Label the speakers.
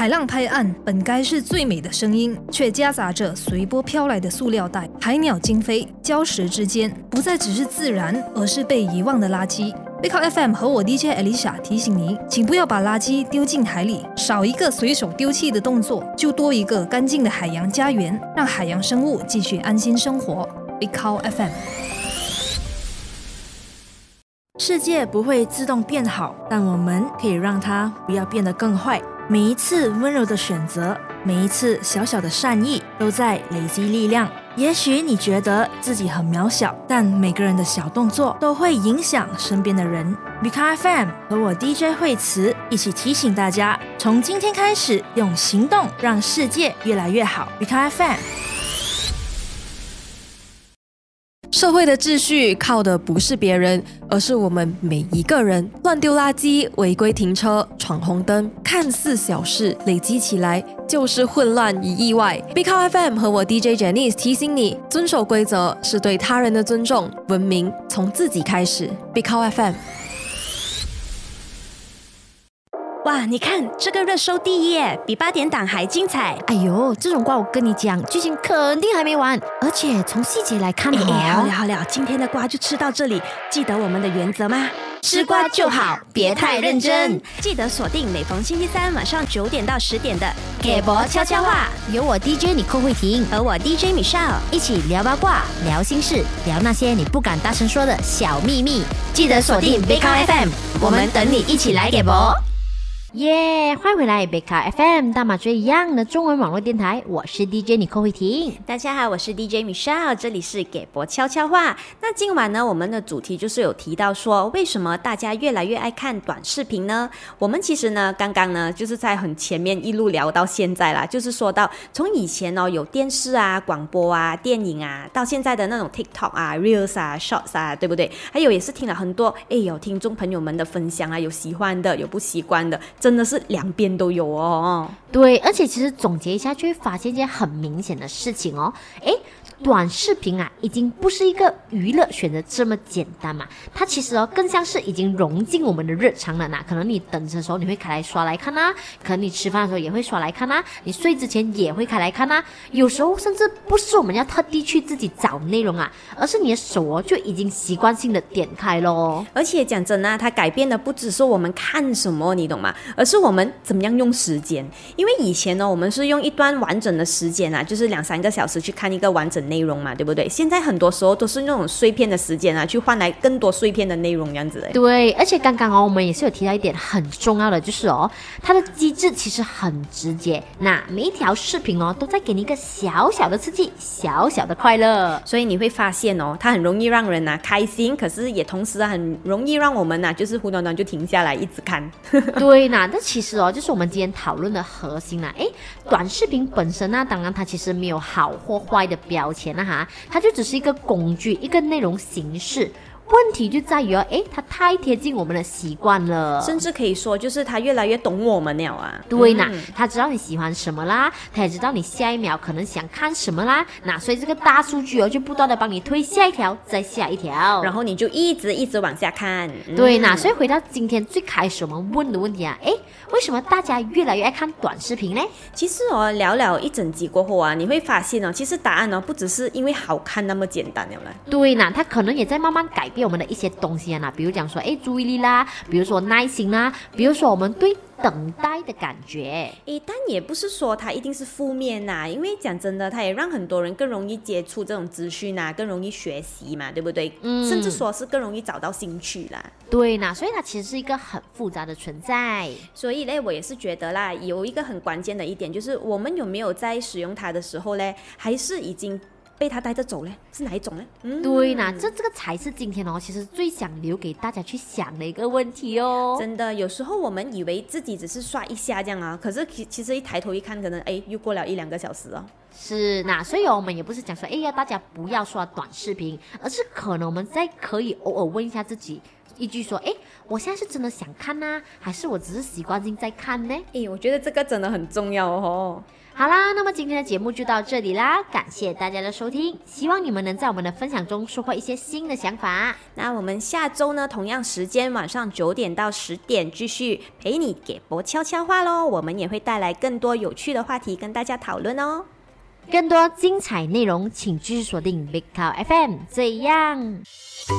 Speaker 1: 海浪拍岸本该是最美的声音，却夹杂着随波飘来的塑料袋、海鸟惊飞，礁石之间不再只是自然，而是被遗忘的垃圾。Big Cow FM 和我 DJ Alicia 提醒你，请不要把垃圾丢进海里，少一个随手丢弃的动作，就多一个干净的海洋家园，让海洋生物继续安心生活。Big Cow FM。
Speaker 2: 世界不会自动变好，但我们可以让它不要变得更坏。每一次温柔的选择，每一次小小的善意，都在累积力量。也许你觉得自己很渺小，但每个人的小动作都会影响身边的人。Big Cow FM 和我 DJ 惠慈一起提醒大家，从今天开始，用行动让世界越来越好。Big Cow FM。
Speaker 3: 社会的秩序靠的不是别人，而是我们每一个人。乱丢垃圾、违规停车、闯红灯，看似小事，累积起来就是混乱与意外。Big Cow FM 和我 DJ Janice 提醒你，遵守规则是对他人的尊重，文明从自己开始。Big Cow FM。
Speaker 4: 哇，你看这个热搜第一耶，比8点档还精彩。
Speaker 5: 哎呦，这种瓜我跟你讲，剧情肯定还没完，而且从细节来看
Speaker 4: 好了，今天的瓜就吃到这里。记得我们的原则吗？吃瓜就好，别太认真。记得锁定每逢星期三晚上9点到10点的给博悄悄话，
Speaker 5: 有我 DJ 你寇慧婷
Speaker 4: 和我 DJ Michelle
Speaker 5: 一起聊八卦、聊心事、聊那些你不敢大声说的小秘密。记得锁定 Big Cow FM， 我们等你一起来给博。耶！欢迎回来 Big Cow FM 大马最一样的中文网络电台，我是 DJ 你寇慧婷。
Speaker 4: 大家好，我是 DJ Michelle， 这里是给博悄悄话。那今晚呢，我们的主题就是有提到说，为什么大家越来越爱看短视频呢？我们其实呢，刚刚呢，就是在很前面一路聊到现在啦，就是说到从以前哦，有电视啊、广播啊、电影啊，到现在的那种 TikTok 啊、Reels 啊、Shorts 啊，对不对？还有也是听了很多，有听众朋友们的分享啊，有喜欢的，有不习惯的。真的是两边都有哦。
Speaker 5: 对，而且其实总结一下就会发现一件很明显的事情哦。短视频啊，已经不是一个娱乐选择这么简单嘛，它其实更像是已经融进我们的日常了呢。可能你等着的时候你会开来刷来看啊，可能你吃饭的时候也会刷来看啊，你睡之前也会开来看啊。有时候甚至不是我们要特地去自己找内容啊，而是你的手就已经习惯性的点开咯。
Speaker 4: 而且讲真啊，它改变的不只是我们看什么，你懂吗？而是我们怎么样用时间。因为以前呢，我们是用一段完整的时间啊，就是2-3个小时去看一个完整内容嘛，对不对？现在很多时候都是那种碎片的时间啊，去换来更多碎片的内容这样子。
Speaker 5: 对，而且刚刚我们也是有提到一点很重要的，就是它的机制其实很直接。那每一条视频都在给你一个小小的刺激，小小的快乐。
Speaker 4: 所以你会发现它很容易让人开心，可是也同时很容易让我们就是忽短短就停下来一直看。
Speaker 5: 对，那其实就是我们今天讨论的核心啦。短视频本身呢，当然它其实没有好或坏的标签哈，它就只是一个工具，一个内容形式。问题就在于它太贴近我们的习惯了，
Speaker 4: 甚至可以说就是它越来越懂我们了啊。
Speaker 5: 对呢，它知道你喜欢什么啦，它也知道你下一秒可能想看什么啦。那所以这个大数据就不断的帮你推下一条，再下一条，
Speaker 4: 然后你就一直往下看。
Speaker 5: 对呢，所以回到今天最开始我们问的问题啊，为什么大家越来越爱看短视频呢？
Speaker 4: 其实聊了一整集过后啊，你会发现其实答案不只是因为好看那么简单了啦。
Speaker 5: 对呢，它可能也在慢慢改变我们的一些东西啊，比如讲说注意力啦，比如说耐心啦，比如说我们对等待的感觉。
Speaker 4: 但也不是说它一定是负面呐，因为讲真的，它也让很多人更容易接触这种资讯啊，更容易学习嘛，对不对？甚至说是更容易找到兴趣啦。
Speaker 5: 对啦，所以它其实是一个很复杂的存在。
Speaker 4: 所以呢，我也是觉得啦，有一个很关键的一点，就是我们有没有在使用它的时候呢，还是已经被他带着走呢？是哪一种呢？
Speaker 5: 对呢，这个才是今天其实最想留给大家去想的一个问题哦。
Speaker 4: 真的，有时候我们以为自己只是刷一下这样啊，可是其实一抬头一看，可能又过了1-2个小时哦。
Speaker 5: 是，那所以我们也不是讲说要大家不要刷短视频，而是可能我们可以偶尔问一下自己一句说，我现在是真的想看呢，还是我只是习惯性在看呢？
Speaker 4: 我觉得这个真的很重要哦。
Speaker 5: 好啦，那么今天的节目就到这里啦，感谢大家的收听，希望你们能在我们的分享中收获一些新的想法。
Speaker 4: 那我们下周呢，同样时间晚上9点到10点，继续陪你给博悄悄话咯。我们也会带来更多有趣的话题跟大家讨论哦。
Speaker 5: 更多精彩内容，请继续锁定 Big Cow FM。这样。